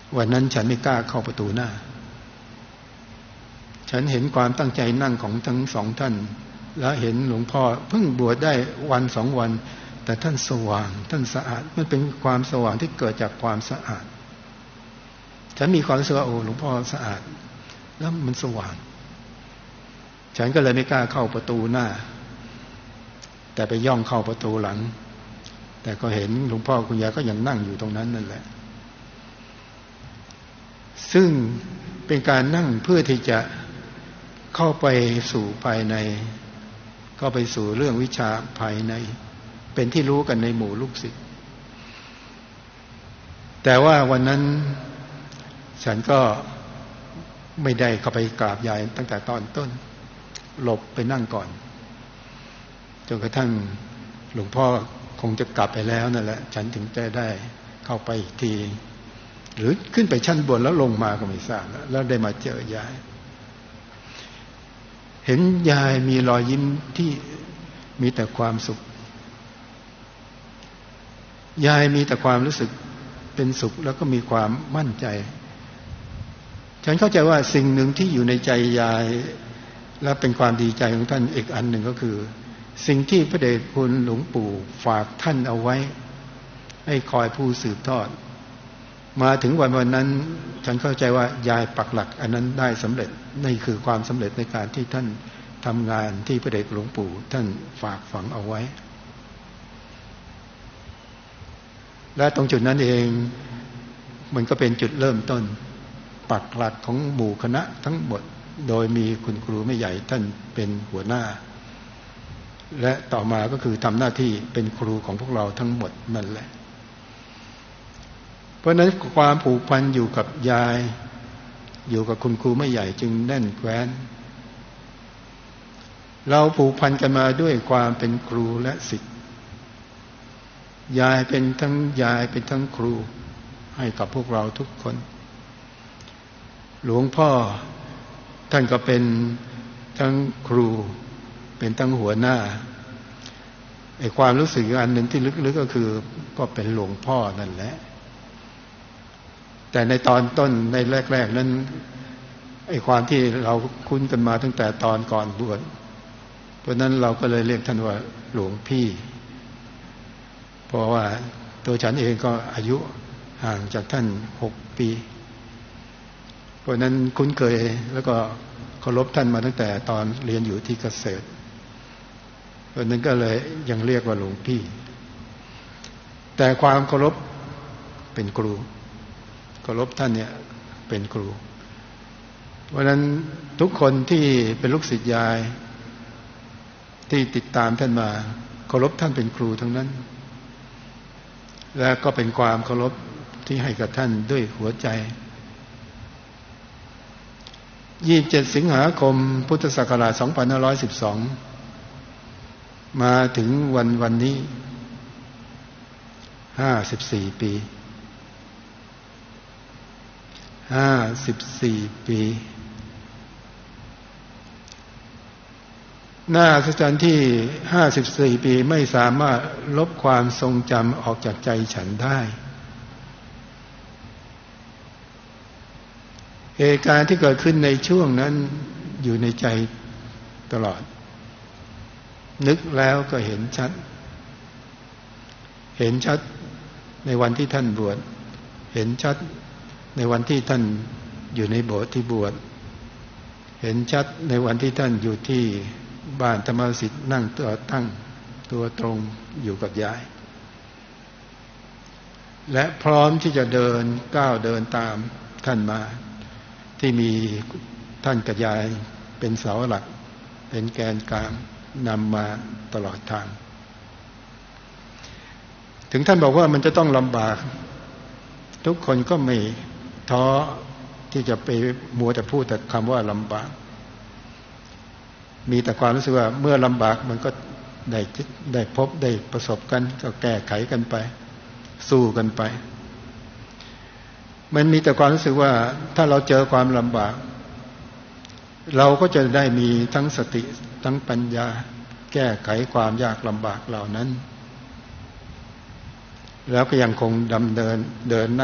วันนั้นฉันไม่กล้าเข้าประตูหน้าฉันเห็นความตั้งใจนั่งของทั้งสองท่านและเห็นหลวงพ่อเพิ่งบวชได้วันสองวันแต่ท่านสว่างท่านสะอาดมันเป็นความสว่างที่เกิดจากความสะอาดฉันมีความรู้สึกว่าโอ้หลวงพ่อสะอาดแล้วมันสว่างฉันก็เลยไม่กล้าเข้าประตูหน้าแต่ไปย่องเข้าประตูหลังแต่ก็เห็นหลวงพ่อคุณยายก็ยังนั่งอยู่ตรงนั้นนั่นแหละซึ่งเป็นการนั่งเพื่อที่จะเข้าไปสู่ภายในเข้าไปสู่เรื่องวิชาภายในเป็นที่รู้กันในหมู่ลูกศิษย์แต่ว่าวันนั้นฉันก็ไม่ได้เข้าไปกราบยายตั้งแต่ตอนต้นหลบไปนั่งก่อนจนกระทั่งหลวงพ่อคงจะกลับไปแล้วนั่นแหละฉันถึงจะได้เข้าไปอีกทีหรือขึ้นไปชั้นบนแล้วลงมาก็ไม่ทราบแล้วได้มาเจอยายเห็นยายมีรอยยิ้มที่มีแต่ความสุขยายมีแต่ความรู้สึกเป็นสุขแล้วก็มีความมั่นใจฉันเข้าใจว่าสิ่งหนึ่งที่อยู่ในใจยายและเป็นความดีใจของท่านอีกอันหนึ่งก็คือสิ่งที่พระเดชคุณหลวงปู่ฝากท่านเอาไว้ให้คอยผู้สืบทอดมาถึงวันนั้นฉันเข้าใจว่ายายปักหลักอันนั้นได้สำเร็จนี่คือความสำเร็จในการที่ท่านทำงานที่พระเดชหลวงปู่ท่านฝากฝังเอาไว้และตรงจุดนั้นเองมันก็เป็นจุดเริ่มต้นปักหลักของหมู่คณะทั้งหมดโดยมีคุณครูแม่ใหญ่ท่านเป็นหัวหน้าและต่อมาก็คือทำหน้าที่เป็นครูของพวกเราทั้งหมดนั่นแหละเพราะฉะนั้นความผูกพันอยู่กับยายอยู่กับคุณครูแม่ใหญ่จึงแน่นแฟ้นเราผูกพันกันมาด้วยความเป็นครูและศิษย์ยายเป็นทั้งยายเป็นทั้งครูให้กับพวกเราทุกคนหลวงพ่อท่านก็เป็นทั้งครูเป็นทั้งหัวหน้าไอ้ความรู้สึกอันหนึ่งที่ลึกๆก็คือก็เป็นหลวงพ่อนั่นแหละแต่ในตอนต้นในแรกๆนั้นไอ้ความที่เราคุ้นกันมาตั้งแต่ตอนก่อนบวชเพราะนั้นเราก็เลยเรียกท่านว่าหลวงพี่เพราะว่าตัวฉันเองก็อายุห่างจากท่าน6 ปีเพราะนั้นคุ้นเคยแล้วก็เคารพท่านมาตั้งแต่ตอนเรียนอยู่ที่เกษตรเพราะนั้นก็เลยยังเรียกว่าหลวงพี่แต่ความเคารพเป็นครูเคารพท่านเนี่ยเป็นครูเพราะนั้นทุกคนที่เป็นลูกศิษย์ยายที่ติดตามท่านมาเคารพท่านเป็นครูทั้งนั้นและก็เป็นความเคารพที่ให้กับท่านด้วยหัวใจ27 สิงหาคมพุทธศักราช 2512มาถึงวันนี้54 ปี54 ปีน่าอัศจรรย์ที่54 ปีไม่สามารถลบความทรงจำออกจากใจฉันได้เหตุการณ์ที่เกิดขึ้นในช่วงนั้นอยู่ในใจตลอดนึกแล้วก็เห็นชัดในวันที่ท่านบวชเห็นชัดในวันที่ท่านอยู่ในโบสถ์ที่บวชเห็นชัดในวันที่ท่านอยู่ที่บ้านธรรมสิทธิ์นั่งตัวตั้งตัวตรงอยู่กับยายและพร้อมที่จะก้าวเดินตามท่านมาที่มีท่านกับยายเป็นเสาหลักเป็นแกนกลางนำมาตลอดทางถึงท่านบอกว่ามันจะต้องลำบากทุกคนก็ไม่ท้อที่จะไปมัวแต่พูดแต่คำว่าลำบากมีแต่ความรู้สึกว่าเมื่อลำบากมันก็ได้พบได้ประสบกันก็แก้ไขกันไปสู้กันไปมันมีแต่ความรู้สึกว่าถ้าเราเจอความลำบากเราก็จะได้มีทั้งสติทั้งปัญญาแก้ไขความยากลำบากเหล่านั้นแล้วก็ยังคงดำเนินเดินหน้า